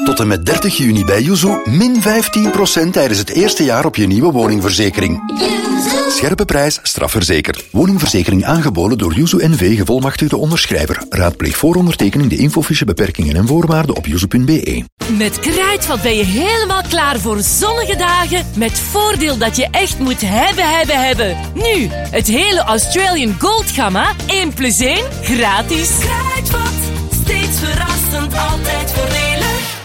Tot en met 30 juni bij Yuzu min 15% tijdens het eerste jaar op je nieuwe woningverzekering. Scherpe prijs, strafverzekerd. Woningverzekering aangeboden door Yuzu NV, gevolmachtigde onderschrijver. Raadpleeg voor ondertekening de infofiche, beperkingen en voorwaarden op yuzu.be. Met Kruidvat ben je helemaal klaar voor zonnige dagen met voordeel dat je echt moet hebben. Nu, het hele Australian Gold gamma 1+1 gratis. Kruidvat, steeds verrassend, altijd voordelig.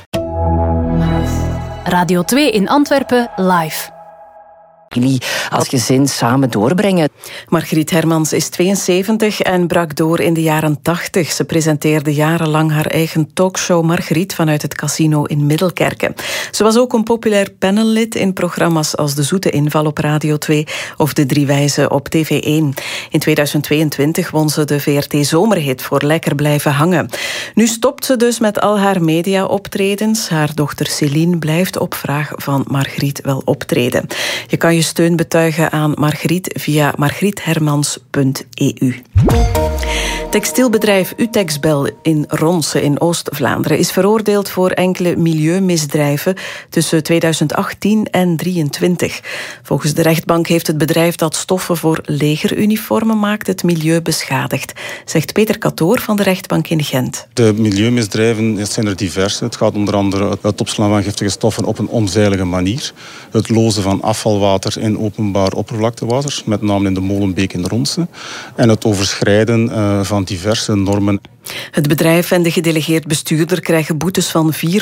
Radio 2 in Antwerpen live. Jullie als gezin samen doorbrengen. Margriet Hermans is 72 en brak door in de jaren 80. Ze presenteerde jarenlang haar eigen talkshow Margriet vanuit het casino in Middelkerken. Ze was ook een populair panellid in programma's als De Zoete Inval op Radio 2 of De Drie Wijzen op TV1. In 2022 won ze de VRT Zomerhit voor Lekker Blijven Hangen. Nu stopt ze dus met al haar media-optredens. Haar dochter Céline blijft op vraag van Margriet wel optreden. Je kan je steun betuigen aan Margriet via margriethermans.eu. Textielbedrijf Utexbel in Ronse in Oost-Vlaanderen is veroordeeld voor enkele milieumisdrijven tussen 2018 en 2023. Volgens de rechtbank heeft het bedrijf dat stoffen voor legeruniformen maakt het milieu beschadigd, zegt Peter Katoor van de rechtbank in Gent. De milieumisdrijven zijn er diverse. Het gaat onder andere het opslaan van giftige stoffen op een onveilige manier, het lozen van afvalwater in openbaar oppervlaktewater, met name in de Molenbeek in Ronse, en het overschrijden van diverse normen. Het bedrijf en de gedelegeerd bestuurder krijgen boetes van €400.000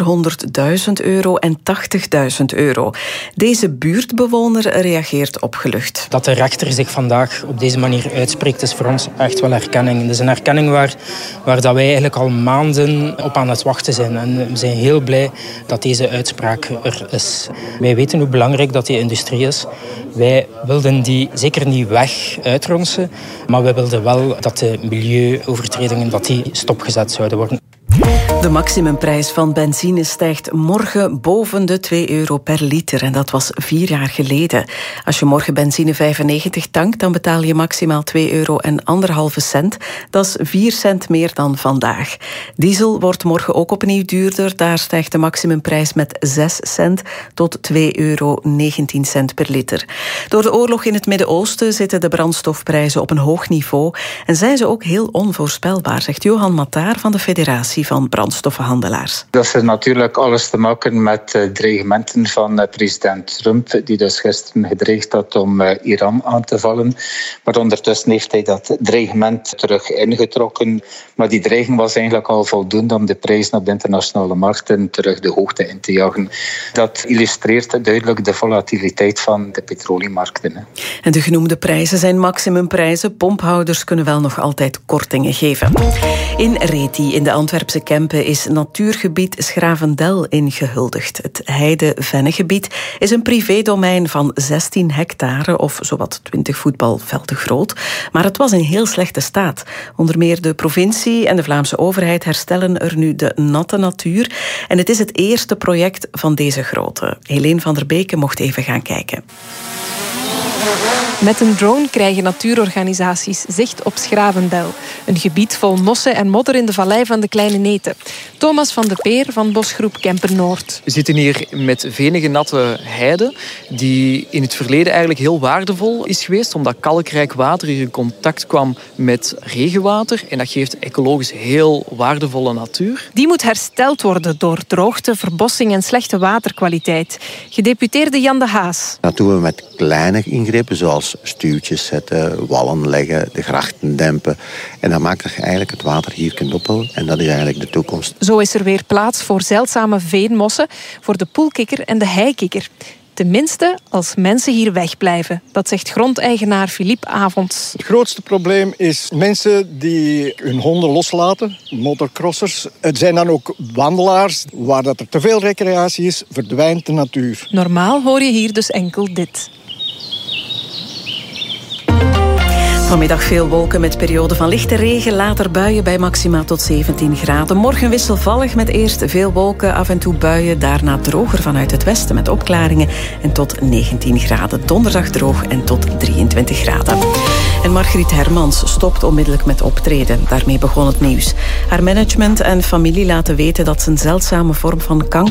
en €80.000. Deze buurtbewoner reageert opgelucht. Dat de rechter zich vandaag op deze manier uitspreekt is voor ons echt wel herkenning. Het is een herkenning waar dat wij eigenlijk al maanden op aan het wachten zijn. En we zijn heel blij dat deze uitspraak er is. Wij weten hoe belangrijk dat die industrie is. Wij wilden die zeker niet weg uitronsen, maar wij wilden wel dat de milieuovertredingen dat die stopgezet zouden worden. De maximumprijs van benzine stijgt morgen boven de €2 per liter. En dat was 4 jaar geleden. Als je morgen benzine 95 tankt, dan betaal je maximaal €2,1,5. Dat is 4 cent meer dan vandaag. Diesel wordt morgen ook opnieuw duurder. Daar stijgt de maximumprijs met 6 cent tot €2,19 per liter. Door de oorlog in het Midden-Oosten zitten de brandstofprijzen op een hoog niveau. En zijn ze ook heel onvoorspelbaar, zegt Johan Mataar van de Federatie van Brandstoffenhandelaars. Dat heeft natuurlijk alles te maken met dreigementen van president Trump, die dus gisteren gedreigd had om Iran aan te vallen. Maar ondertussen heeft hij dat dreigement terug ingetrokken. Maar die dreiging was eigenlijk al voldoende om de prijzen op de internationale markten terug de hoogte in te jagen. Dat illustreert duidelijk de volatiliteit van de petroleummarkten. En de genoemde prijzen zijn maximumprijzen. Pomphouders kunnen wel nog altijd kortingen geven. In Reti, in de Antwerpse Kempen, is natuurgebied Schravendel ingehuldigd. Het Heide-Vennegebied is een privédomein van 16 hectare of zowat 20 voetbalvelden groot. Maar het was in heel slechte staat. Onder meer de provincie en de Vlaamse overheid herstellen er nu de natte natuur. En het is het eerste project van deze grootte. Helene van der Beke mocht even gaan kijken. Met een drone krijgen natuurorganisaties zicht op Schravendel. Een gebied vol mossen en modder in de vallei van de Kleine Neten. Thomas van de Peer van bosgroep Kempen Noord. We zitten hier met venige natte heide, die in het verleden eigenlijk heel waardevol is geweest, omdat kalkrijk water hier in contact kwam met regenwater. En dat geeft ecologisch heel waardevolle natuur. Die moet hersteld worden door droogte, verbossing en slechte waterkwaliteit. Gedeputeerde Jan de Haas. Dat doen we met kleine ingrepen, zoals stuwtjes zetten, wallen leggen, de grachten dempen. En dan maakt eigenlijk het water hier knoppel. En dat is eigenlijk de toekomst. Zo is er weer plaats voor zeldzame veenmossen, voor de poelkikker en de heikikker. Tenminste, als mensen hier wegblijven. Dat zegt grondeigenaar Philippe Avonds. Het grootste probleem is mensen die hun honden loslaten, motocrossers. Het zijn dan ook wandelaars. Waar dat er te veel recreatie is, verdwijnt de natuur. Normaal hoor je hier dus enkel dit. Vanmiddag veel wolken met perioden van lichte regen, later buien bij maxima tot 17 graden. Morgen wisselvallig met eerst veel wolken, af en toe buien. Daarna droger vanuit het westen met opklaringen en tot 19 graden. Donderdag droog en tot 23 graden. En Margriet Hermans stopt onmiddellijk met optreden. Daarmee begon het nieuws. Haar management en familie laten weten dat ze een zeldzame vorm van kanker